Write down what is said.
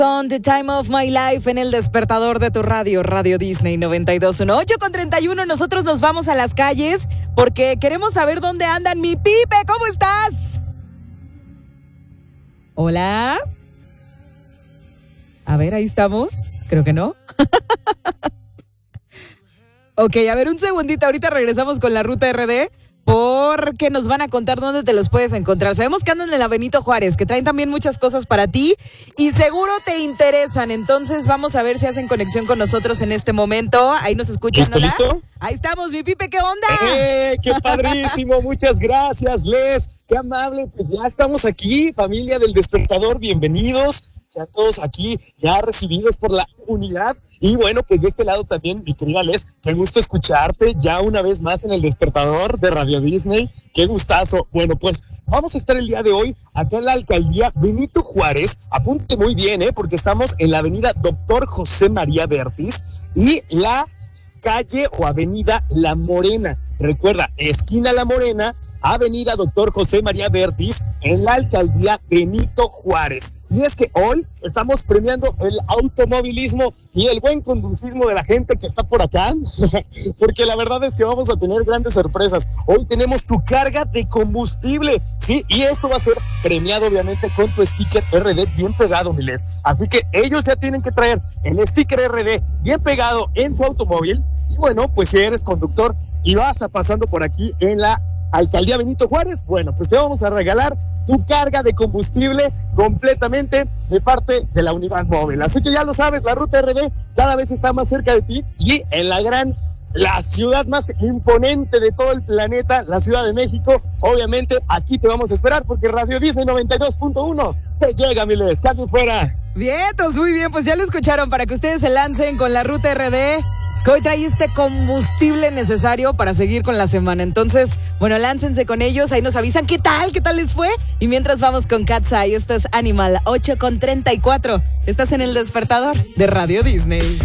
Con The Time of My Life en el despertador de tu radio, Radio Disney 92.1. 8:31, nosotros nos vamos a las calles porque queremos saber dónde andan. Mi Pipe, ¿cómo estás? Hola. A ver, ahí estamos. Creo que no. Ok, a ver, un segundito. Ahorita regresamos con la Ruta RD porque nos van a contar dónde te los puedes encontrar. Sabemos que andan en la Benito Juárez, que traen también muchas cosas para ti y seguro te interesan. Entonces vamos a ver si hacen conexión con nosotros en este momento. Ahí nos escuchan. ¿Listo? Ahí estamos, mi Pipe, ¿qué onda? ¡Qué padrísimo! Muchas gracias, Les. ¡Qué amable! Pues ya estamos aquí, familia del Despertador, bienvenidos. Sean todos aquí ya recibidos por la unidad. Y bueno, pues de este lado también, mi querida Les, qué gusto escucharte ya una vez más en el Despertador de Radio Disney. Qué gustazo. Bueno, pues vamos a estar el día de hoy acá en la alcaldía Benito Juárez. Apunte muy bien, porque estamos en la avenida Doctor José María Bertis y la calle o avenida La Morena. Recuerda, esquina La Morena, avenida Doctor José María Bertis, en la alcaldía Benito Juárez. Y es que hoy estamos premiando el automovilismo y el buen conducismo de la gente que está por acá, porque la verdad es que vamos a tener grandes sorpresas. Hoy tenemos tu carga de combustible, ¿sí? Y esto va a ser premiado obviamente con tu sticker RD bien pegado, Miles. Así que ellos ya tienen que traer el sticker RD bien pegado en su automóvil. Y bueno, pues si eres conductor y vas pasando por aquí en la alcaldía Benito Juárez, bueno, pues te vamos a regalar tu carga de combustible completamente de parte de la unidad móvil. Así que ya lo sabes, la Ruta RD cada vez está más cerca de ti y en la ciudad más imponente de todo el planeta, la Ciudad de México. Obviamente aquí te vamos a esperar porque Radio Disney 92.1 te llega, Miles, cambio fuera. Vientos, muy bien, pues ya lo escucharon para que ustedes se lancen con la Ruta RD, que hoy trae este combustible necesario para seguir con la semana. Entonces, bueno, láncense con ellos, ahí nos avisan qué tal les fue. Y mientras vamos con Cat's Eye, esto es Animal 8:34. Estás en el despertador de Radio Disney.